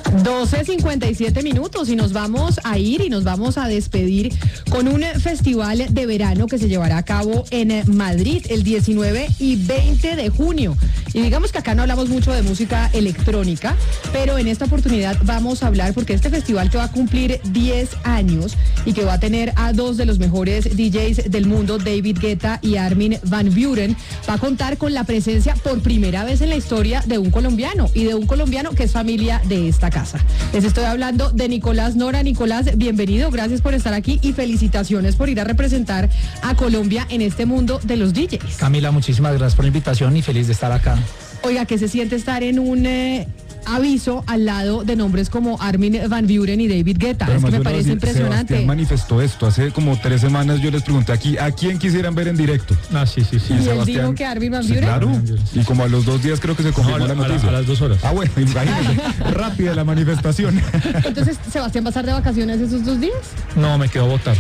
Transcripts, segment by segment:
12:57 y nos vamos a ir y nos vamos a despedir con un festival de verano que se llevará a cabo en Madrid el 19 y 20 de junio. Y digamos que acá no hablamos mucho de música electrónica, pero en esta oportunidad vamos a hablar porque este festival que va a cumplir 10 años y que va a tener a dos de los mejores DJs del mundo, David Guetta y Armin van Buuren, va a contar con la presencia por primera vez en la historia de un colombiano y de un colombiano que es familia de esta casa. Les estoy hablando de Nicolás Nora. Nicolás, bienvenido, gracias por estar aquí y felicitaciones por ir a representar a Colombia en este mundo de los DJs. Camila, muchísimas gracias por la invitación y feliz de estar acá. Oiga, ¿qué se siente estar en un aviso al lado de nombres como Armin van Buuren y David Guetta? Pero es que me parece impresionante. Sebastián manifestó esto hace como 3 semanas. Yo les pregunté aquí a quién quisieran ver en directo. Sí. ¿Y él dijo que Armin van Buuren? Claro. Y como a los 2 días creo que se confirmó la noticia. A las 2 horas. Ah, bueno, imagínate. Rápida la manifestación. Entonces, ¿Sebastián va a estar de vacaciones esos 2 días? No, me quedo a votar.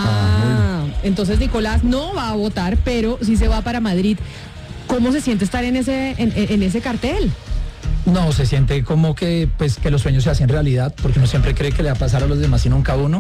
Entonces Nicolás no va a votar, pero sí se va para Madrid. ¿Cómo se siente estar en ese cartel? No, se siente como que los sueños se hacen realidad, porque uno siempre cree que le va a pasar a los demás y nunca a uno,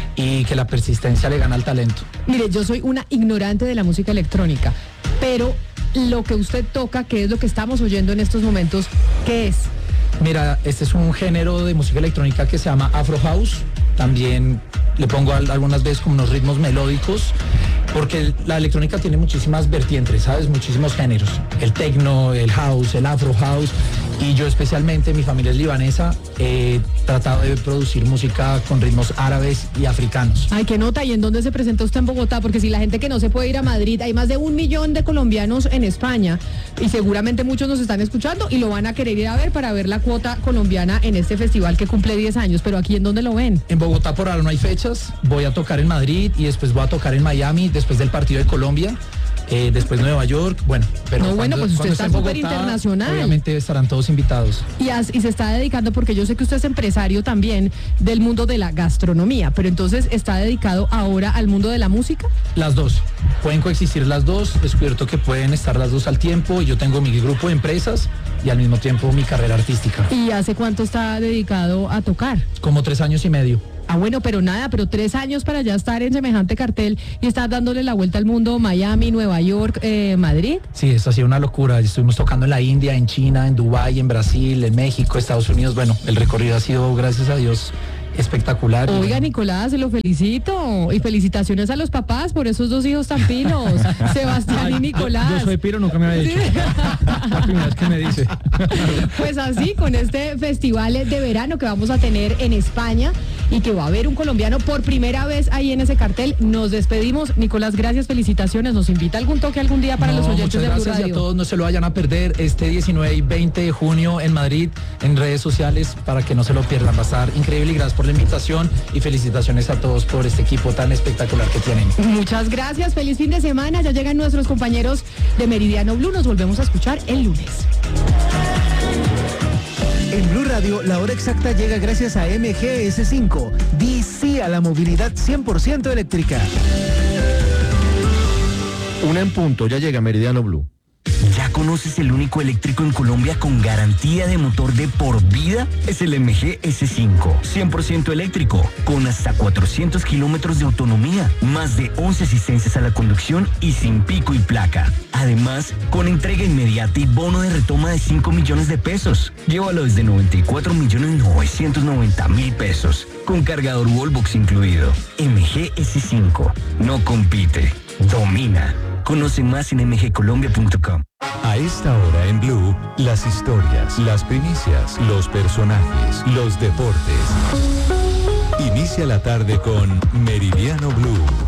y que la persistencia le gana al talento. Mire, yo soy una ignorante de la música electrónica, pero lo que usted toca, ¿qué es lo que estamos oyendo en estos momentos? ¿Qué es? Mira, este es un género de música electrónica que se llama Afro House. También le pongo algunas veces como unos ritmos melódicos, porque la electrónica tiene muchísimas vertientes, ¿sabes? Muchísimos géneros. El techno, el house, el Afro House. Y yo especialmente, mi familia es libanesa, he tratado de producir música con ritmos árabes y africanos. Ay, qué nota. ¿Y en dónde se presenta usted en Bogotá? Porque si la gente que no se puede ir a Madrid, hay más de 1 millón de colombianos en España y seguramente muchos nos están escuchando y lo van a querer ir a ver para ver la cuota colombiana en este festival que cumple 10 años. Pero aquí, ¿en dónde lo ven? En Bogotá por ahora no hay fechas, voy a tocar en Madrid y después voy a tocar en Miami, después del partido de Colombia. Después Nueva York, pues usted está súper internacional. Obviamente estarán todos invitados. Y se está dedicando, porque yo sé que usted es empresario también del mundo de la gastronomía, pero entonces ¿está dedicado ahora al mundo de la música? Las dos, pueden coexistir las dos, he descubierto que pueden estar las dos al tiempo y yo tengo mi grupo de empresas y al mismo tiempo mi carrera artística. ¿Y hace cuánto está dedicado a tocar? Como 3 años y medio. Bueno, pero 3 años para ya estar en semejante cartel y estar dándole la vuelta al mundo, Miami, Nueva York, Madrid. Sí, esto ha sido una locura. Estuvimos tocando en la India, en China, en Dubái, en Brasil, en México, Estados Unidos. Bueno, el recorrido ha sido, gracias a Dios, espectacular. Oiga, Nicolás, se lo felicito y felicitaciones a los papás por esos 2 hijos tan pinos, Sebastián y Nicolás. Yo soy piro, nunca me había dicho. La primera vez que me dice. Pues así, con este festival de verano que vamos a tener en España y que va a haber un colombiano por primera vez ahí en ese cartel, nos despedimos. Nicolás, gracias, felicitaciones. ¿Nos invita algún toque algún día para los oyentes de Blue Radio? Gracias a todos, no se lo vayan a perder este 19 y 20 de junio en Madrid, en redes sociales, para que no se lo pierdan. Va a estar increíble y gracias por la invitación y felicitaciones a todos por este equipo tan espectacular que tienen. Muchas gracias, feliz fin de semana. Ya llegan nuestros compañeros de Meridiano Blue, nos volvemos a escuchar el lunes. En Blue Radio, la hora exacta llega gracias a MGS5. Di sí a la movilidad 100% eléctrica. 1:00 ya llega Meridiano Blue. ¿Ya conoces el único eléctrico en Colombia con garantía de motor de por vida? Es el MG S5, 100% eléctrico, con hasta 400 kilómetros de autonomía, más de 11 asistencias a la conducción y sin pico y placa. Además, con entrega inmediata y bono de retoma de 5 millones de pesos. Llévalo desde 94.990.000 pesos, con cargador Wallbox incluido. MG S5, no compite, domina. Conoce más en mgcolombia.com. A esta hora en Blue, las historias, las primicias, los personajes, los deportes. Inicia la tarde con Meridiano Blue.